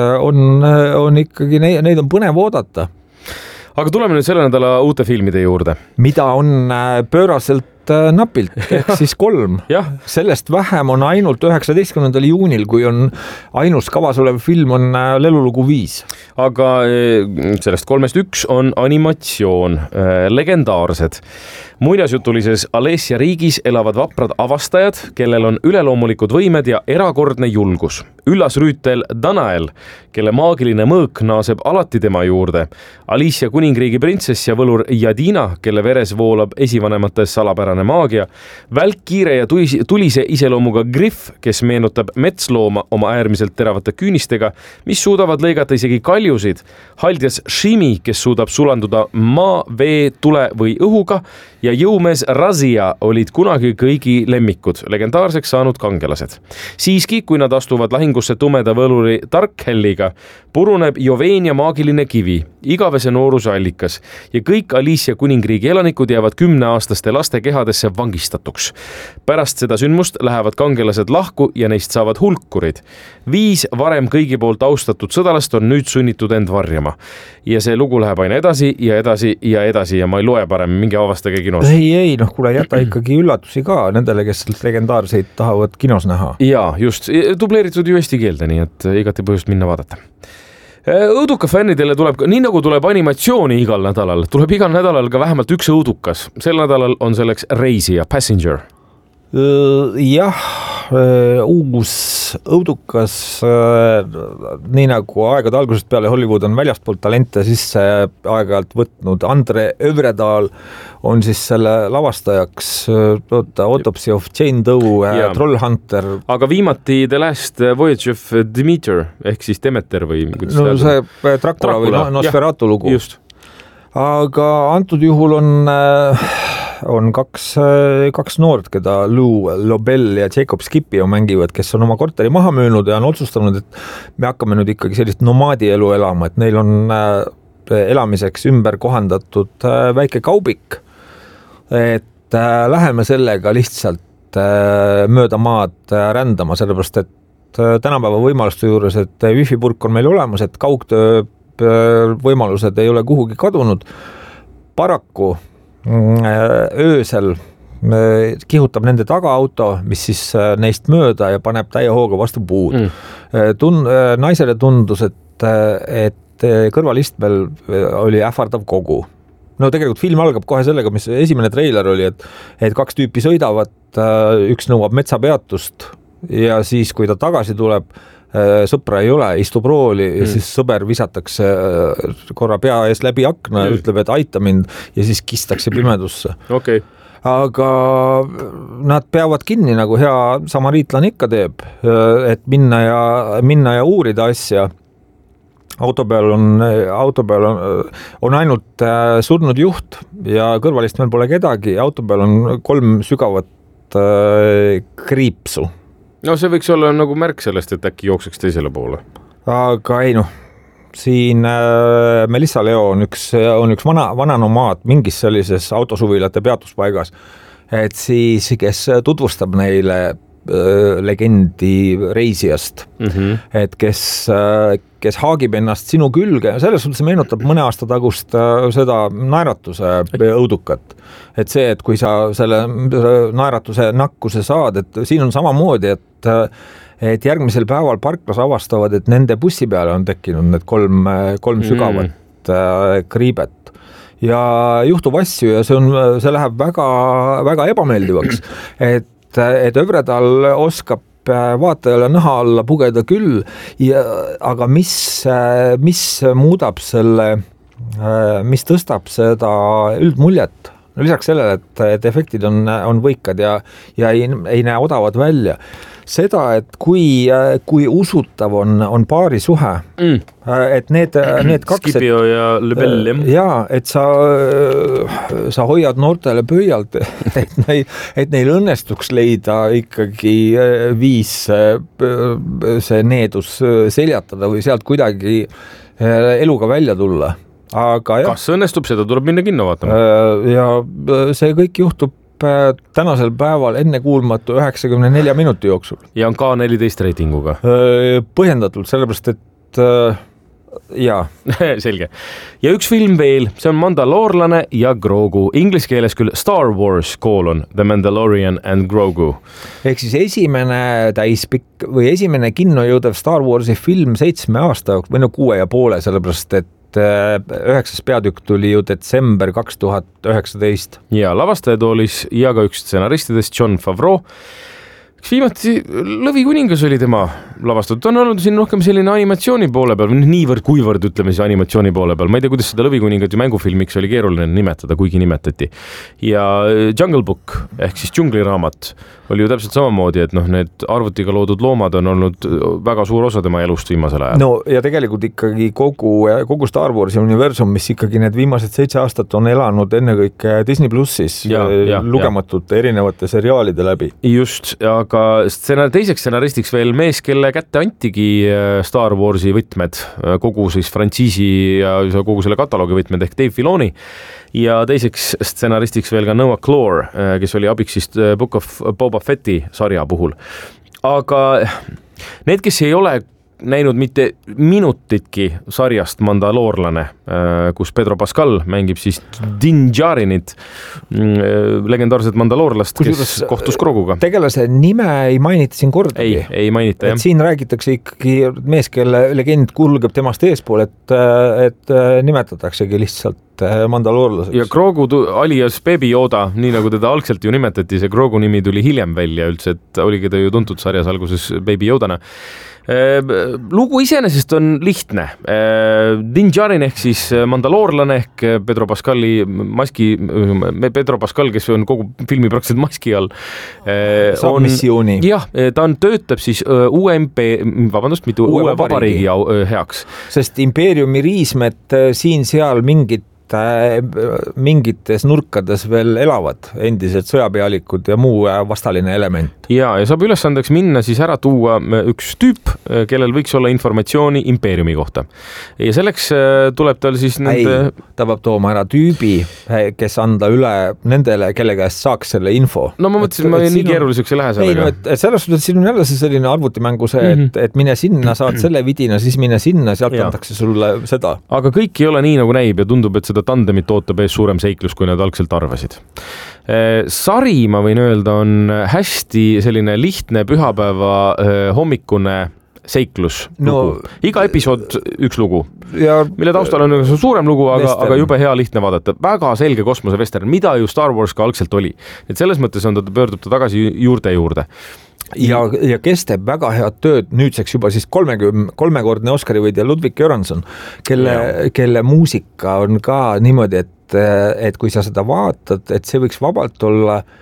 S5: on ikkagi, neid on põnev oodata.
S4: Aga tuleme nüüd selle nädala uute filmide juurde.
S5: Mida on pööraselt napilt, ehk siis 3. Sellest vähem on ainult 19. juunil, kui on ainus kavas olev film on Lelulugu 5.
S4: Aga sellest 3-st 1 on animatsioon, legendaarsed. Muinasjutulises Alessia riigis elavad vaprad avastajad, kellel on üleloomulikud võimed ja erakordne julgus. Üllas rüütel Danael, kelle maagiline mõõk naaseb alati tema juurde. Alicia kuningriigi printsess ja võlur Jadina, kelle veres voolab esivanemates salapärane maagia. Välkkiire ja tulise iseloomuga Griff, kes meenutab metslooma oma äärmiselt teravate küünistega, mis suudavad lõigata isegi kaljusid. Haldjas Shimi, kes suudab sulanduda maa, vee, tule või õhuga ja jõumees Razia olid kunagi kõigi lemmikud, legendaarseks saanud kangelased. Siiski, kui nad astuvad lahingusse tumeda võluri Darkhelliga, puruneb Joveenia maagiline kivi, igavese nooruse allikas ja kõik Alicia kuningriigi elanikud jäävad 10-aastaste laste kehadesse vangistatuks. Pärast seda sündmust lähevad kangelased lahku ja neist saavad hulkurid. 5 varem kõigi poolt austatud sõdalast on nüüd sunnitud end varjama. Ja see lugu läheb aina edasi ja edasi ja edasi ja ma ei loe parem, mingi avastage kinos.
S5: Ei, kuule, jäta ikkagi üllatusi ka nendele, kes legendaarseid tahavad kinos näha.
S4: Jaa, just, dubleeritud ju eesti keelde, nii et igati põhjust minna vaadata. Õuduka fännidele tuleb, nii nagu tuleb animatsiooni igal nädalal, tuleb igal nädalal ka vähemalt üks õudukas. Sel nädalal on selleks Reisija, Passenger.
S5: Jah, uus õudukas, nii nagu aegade algusest peale Hollywood on väljastpoolt talente sisse aeg-ajalt võtnud. Andre Övredal on siis selle lavastajaks, Autopsy of Jane Doe, Trollhunter.
S4: Aga viimati The Last Voyage of Demeter, ehk siis Demeter või...
S5: No see Dracula või Nosferatu lugu.
S4: Just.
S5: Aga antud juhul on kaks noort, keda Lou Lobel ja Jacob Scipio mängivad, kes on oma korteri maha müünud ja on otsustanud, et me hakkame nüüd ikkagi sellist nomaadielu elama, et neil on elamiseks ümber kohandatud väike kaubik, et läheme sellega lihtsalt mööda maad rändama, sellepärast et tänapäeva võimaluste juures, et wifi-purk on meil olemas, et kaugtöö võimalused ei ole kuhugi kadunud. Paraku öösel kihutab nende tagaauto, mis siis neist mööda ja paneb täie hooga vastu puud. Naisele tundus, et kõrvalistmel oli ähvardav kogu. No tegelikult film algab kohe sellega, mis esimene treiler oli, et 2 tüüpi sõidavad, üks nõuab metsapeatust ja siis, kui ta tagasi tuleb, sõpra ei ole, istub rooli ja siis sõber visatakse korra pea ees läbi akna ja ütleb, et aita mind ja siis kistakse pimedusse.
S4: Okay.
S5: Aga nad peavad kinni, nagu hea samariitlane ikka teeb, et minna ja uurida asja. Auto peal on ainult surnud juht ja kõrvalistmel pole kedagi. Auto peal on 3 sügavat kriipsu.
S4: No see võiks olla nagu märk sellest, et äkki jookseks teisele poole.
S5: Aga ei noh, siin Melissa Leo on üks vana nomaad mingis sellises autosuvilate peatuspaigas, et siis, kes tutvustab neile legendi reisijast, et kes haagib ennast sinu külge, selles suhtes meenutab mõne aasta tagust seda naeratuse õudukat. Et see, et kui sa selle naeratuse nakkuse saad, et siin on samamoodi, et järgmisel päeval parklas avastavad, et nende bussi peale on tekkinud need kolm sügavat kriibet. Ja juhtub asju ja see läheb väga, väga ebameeldivaks, et Övredal oskab vaatajale naha alla pugeda küll, aga mis muudab mis tõstab seda üldmuljet, lisaks sellele, et efektid on võikad ja ei näe odavad välja. Seda, et kui usutav on paari suhe, et need kaks...
S4: Scipio ja Lebel,
S5: et sa hoiad noortele pöialt, et neil õnnestuks leida ikkagi viis see needus seljatada või sealt kuidagi eluga välja tulla. Aga
S4: kas õnnestub, seda tuleb minna kinno vaatama?
S5: Ja see kõik juhtub tänasel päeval ennekuulmatu 94 minuti jooksul.
S4: Ja on K14 reitinguga?
S5: Põhjendatult, sellepärast, et jaa.
S4: Selge. Ja üks film veel, see on Mandaloorlane ja Grogu. Inglis keeles küll Star Wars : The Mandalorian and Grogu.
S5: Ehk siis esimene täispikk või esimene kinno jõudev Star Warsi film 7 aasta või 6,5, sellepärast, et 9. peatükk tuli ju detsember 2019.
S4: Ja lavastajatoolis ja ka üks stsenaristidest Jon Favreau. Viimati Lõvikuningas oli tema lavastatud. Ta on olnud siin rohkem selline animatsiooni poole peal, niivõrd-kuivõrd ütleme siis animatsiooni poole peal. Ma ei tea, kuidas seda Lõvikuningat ju mängufilmiks oli keeruline nimetada, kuigi nimetati. Ja Jungle Book ehk siis džungliraamat oli ju täpselt samamoodi, et need arvutiga loodud loomad on olnud väga suur osa tema elust viimasel ajal.
S5: No ja tegelikult ikkagi kogu Star Warsi universum, mis ikkagi need viimased 7 aastat on elanud ennekõike Disney Plussis lugematute erinevate seriaalide läbi.
S4: Just, aga teiseks stsenaristiks veel mees, kelle kätte antigi Star Warsi võtmed, kogu siis frantsiisi ja kogu selle kataloogi võtmed ehk Dave Filoni. Ja teiseks stsenaristiks veel ka Noah Clore, kes oli abiks siis Book of Boba Fetti sarja puhul. Aga need, kes ei ole näinud mitte minutitki sarjast Mandaloorlane, kus Pedro Pascal mängib siis Din Djarinit, legendaarset mandaloorlast, kes kohtus Groguga.
S5: Tegelase nime ei mainita siin kordagi.
S4: Ei mainita, jah.
S5: Siin räägitakse ikkagi mees, kelle legend kulgeb temast eespool, et nimetataksegi lihtsalt mandaloorlaseks.
S4: Ja Grogu alias Baby Yoda, nii nagu teda algselt ju nimetati, see Grogu nimi tuli hiljem välja üldse, et oligi ta ju tuntud sarjas alguses Baby Yodana. Lugu iseenesest on lihtne. Din Djarin ehk siis mandaloorlane ehk Pedro Pascal, kes on kogu filmi praktiliselt maski all.
S5: Saab missiooni.
S4: Jah, ta töötab siis uue vabariigi heaks.
S5: Sest impeeriumi riismed siin-seal mingites nurkades veel elavad endised sõjapealikud ja muu vastaline element.
S4: Ja saab ülesandeks minna siis ära tuua üks tüüp, kellel võiks olla informatsiooni impeeriumi kohta. Ja selleks tuleb tal siis
S5: ta peab tooma ära tüübi, kes anda üle nendele, kelle käest saaks selle info.
S4: No ma mõtlesin, ma nii keeruliseks ei lähe sellega.
S5: Ei, selles suhtes siin on jälle selline arvutimängu see, et mine sinna, saad selle vidina, siis mine sinna, sealt antakse sulle seda. Aga
S4: kõik ei ole nii, nagu näib ja tundub, et seda tandemit ootab ees suurem seiklus, kui nad algselt arvasid. Sari, ma võin öelda, on hästi selline lihtne pühapäeva hommikune seiklus lugu. Iga episood üks lugu, mille taustal on suurem lugu, aga jube hea lihtne vaadata. Väga selge kosmosevestern, mida ju Star Wars ka algselt oli. Et selles mõttes pöördub ta tagasi juurde.
S5: Ja kes teeb väga head tööd nüüdseks juba siis 3-kordne Oscari võidja Ludwig Göransson, kelle muusika on ka niimoodi, et kui sa seda vaatad, et see võiks vabalt olla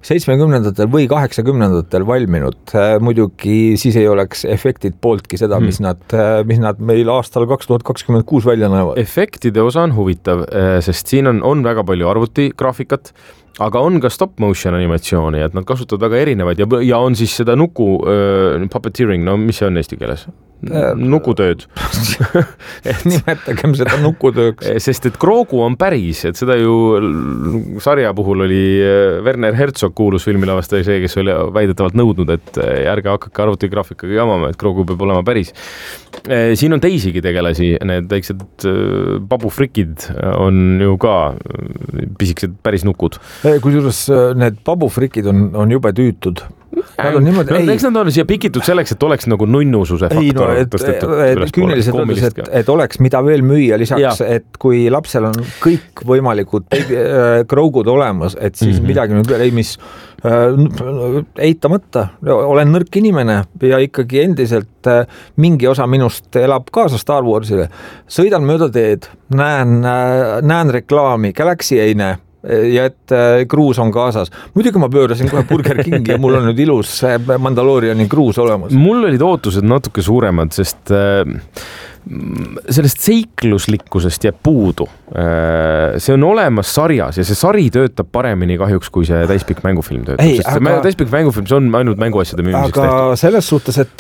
S5: 70-ndatel või 80-ndatel valminud, muidugi siis ei oleks efektid pooltki seda, mis nad meil aastal 2026 välja näevad.
S4: Efektide osa on huvitav, sest siin on väga palju arvutigraafikat, aga on ka stop motion animatsiooni, et nad kasutavad väga erinevaid ja on siis seda nuku puppeteering, no mis see on eesti keeles? Nukutööd.
S5: Nimetagem seda nukutööks.
S4: Sest et Grogu on päris, et seda ju sarja puhul oli Werner Herzog kuulus filmilavastaja see, kes oli väidetavalt nõudnud, et ärge hakake arvutigraafikaga jamama, et Grogu peab olema päris. Siin on teisigi tegelasi, need väiksed babufrikid on ju ka pisikesed päris nukud.
S5: Kusjuures need babufrikid on jube tüütud. Nad on niimoodi,
S4: eks nad on siia pikitud selleks, et oleks nagu nunnususe faktor.
S5: Küüniliselt öeldes, et oleks mida veel müüa lisaks, et kui lapsel on kõik võimalikud Grogud olemas, et siis midagi nüüd veel mis eitamata, olen nõrk inimene ja ikkagi endiselt mingi osa minust elab kaasa Star Warsile. Sõidan mööda teed, näen reklaami, Galaxy ei näe ja et kruus on kaasas. Muidugi ma pöörasin kohe Burger Kingi ja mul on nüüd ilus Mandaloriani kruus olemas.
S4: Mul olid ootused natuke suuremad, sest sellest seikluslikkusest jääb puudu. See on olemas sarjas ja see sari töötab paremini kahjuks, kui see täispikk mängufilm töötab. Täispikk mängufilm, see on ainult mänguasjade müümiseks tehtud.
S5: Aga selles suhtes, et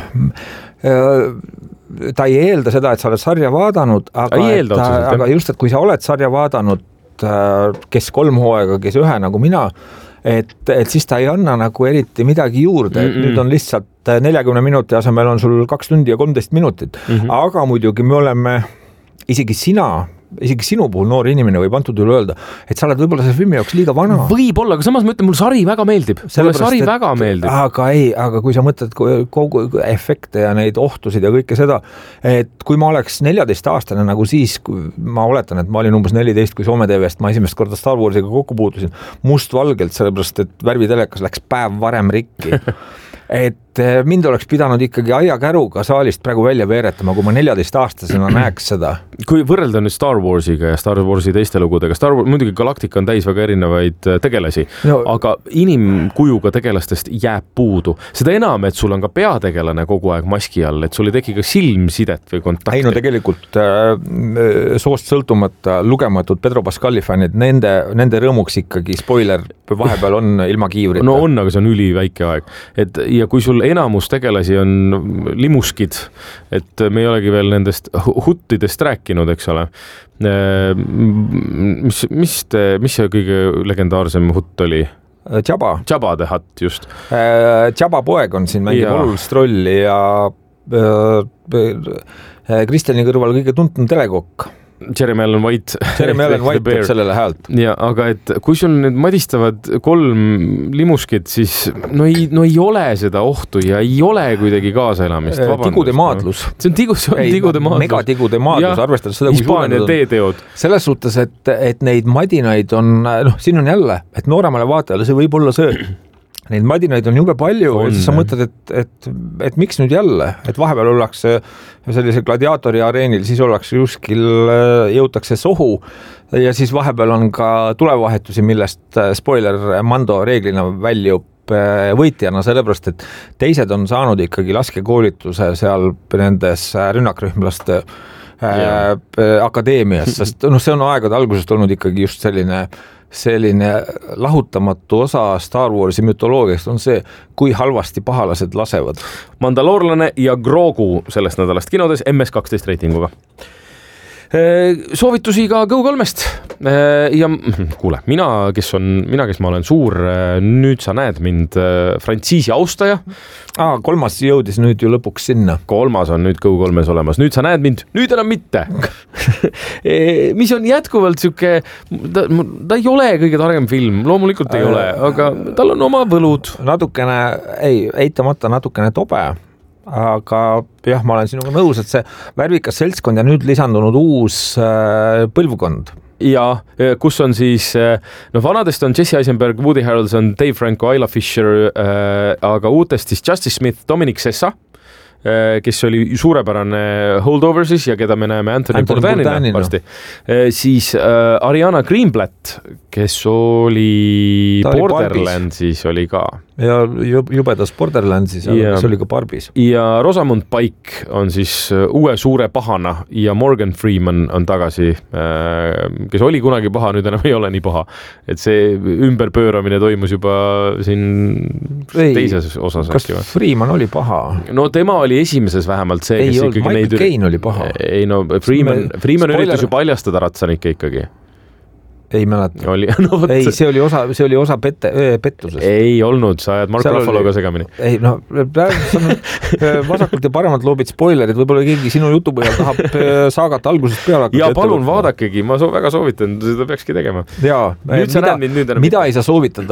S5: ta ei eelda seda, et sa oled sarja vaadanud, aga just, et kui sa oled sarja vaadanud, kes 3 hooaega, kes 1 nagu mina, et siis ta ei anna nagu eriti midagi juurde, et nüüd on lihtsalt 40 minuti asemel on sul 2 tundi ja 13 minutit, aga muidugi me oleme, isegi sinu puhul noor inimene võib antud üle öelda, et sa oled võib-olla selle filmi jaoks liiga vana.
S4: Võib-olla, aga samas ma ütlen, mul sari väga meeldib. Väga meeldib.
S5: Aga kui sa mõtled kogu efekte ja neid ohtusid ja kõike seda, et kui ma oleks 14-aastane nagu siis, kui ma oletan, et ma olin umbes 14, kui Soome TV-st ma esimest korda Star Warsiga kokku puutusin, mustvalgelt, sellepärast, et värvitelekas läks päev varem rikki. Et mind oleks pidanud ikkagi aiakäruga saalist praegu välja veeretama, kui ma 14-aastasena näeks seda.
S4: Kui võrrelda nüüd Star Warsiga ja Star Warsi teiste lugudega, muidugi Galactica on täis väga erinevaid tegelasi, aga inimkujuga tegelastest jääb puudu. Seda enam, et sul on ka peategelane kogu aeg maski all, et sul ei teki ka silmsidet või kontakti.
S5: Ei no tegelikult soost sõltumata lugematud Pedro Pascali fännid, nende rõõmuks ikkagi spoiler vahepeal on ilma kiivrita.
S4: No on, aga see on üliväike aeg. Ja kui sul enamus tegelasi on limuskid, et me ei olegi veel nendest huttidest rääkinud, eks ole. Mis see kõige legendaarsem hutt oli? Jabba the Hutt, just.
S5: Jabba poeg on siin mängib olulist rolli ja Kristjani kõrval kõige tuntum telekokk.
S4: Jeremy Allen White
S5: teeb sellele häält.
S4: Ja, aga et kui sul nüüd madistavad 3 limuskid, siis no ei ole seda ohtu ja ei ole kuidagi kaasaelamist.
S5: Tigude maadlus.
S4: See on tigude maadlus.
S5: Megatigude maadlus, arvestades seda,
S4: kui Hispaania teeteod.
S5: Selles suhtes, et neid madinaid on, siin on jälle, et nooremale vaatajale see võib olla see, neid madinaid on jube palju ja siis sa mõtled, et miks nüüd jälle, et vahepeal ollakse sellise gladiaatori areenil, siis ollakse jõutakse sohu ja siis vahepeal on ka tulevahetusi, millest spoiler Mando reeglina väljub võitjana, sellepärast, et teised on saanud ikkagi laskekoolituse seal nendes rünnakrühmlaste akadeemias, sest see on aegade algusest olnud ikkagi just selline lahutamatu osa Star Warsi mütoloogiast on see, kui halvasti pahalased lasevad.
S4: Mandaloorlane ja Grogu sellest nädalast kinodes MS12 reitinguga. Soovitusi ka Go3-st ja kuule, mina, kes ma olen suur, nüüd sa näed mind frantsiisi austaja.
S5: 3. jõudis nüüd ju lõpuks sinna.
S4: 3. on nüüd Go3-s olemas, nüüd sa näed mind, nüüd enam mitte. Mis on jätkuvalt siuke, ta ei ole kõige targem film, loomulikult ei ole, aga tal on oma võlud.
S5: Eitamata natukene tobe. Aga jah, ma olen sinuga nõus, et see värvikas seltskond ja nüüd lisandunud uus põlvkond.
S4: Ja kus on siis, vanadest on Jesse Eisenberg, Woody Harrelson, Dave Franco, Isla Fisher, aga uutest siis Justice Smith, Dominic Sessa, kes oli suurepärane Holdover siis ja keda me näeme Anthony Bourdainina varsti. Siis Ariana Greenblatt, kes oli Borderlandsis oli ka.
S5: Ja jubedas Borderlandsis, kes oli ka Barbis.
S4: Ja Rosamund Pike on siis uue suure pahana ja Morgan Freeman on tagasi, kes oli kunagi paha, nüüd enam ei ole nii paha. Et see ümberpööramine toimus juba siin teises osas.
S5: Kas Freeman oli paha?
S4: No tema oli esimeses vähemalt see,
S5: ei olnud, Michael Caine oli paha.
S4: Ei no, Freeman üritas ju paljastada Ratsanik ikkagi.
S5: Ei mäleta.
S4: No,
S5: ei, see oli osa pettusest.
S4: Ei olnud, sa ajad Mark Ruffaloga segamini.
S5: Ei, no, vasakult ja paremalt loobid spoilerid, võib-olla keegi sinu jutu põhjal tahab saagat algusest peale hakata.
S4: Ja palun vaadakegi, ma väga soovitan, seda peakski tegema.
S5: Jaa, mida ei saa soovitada?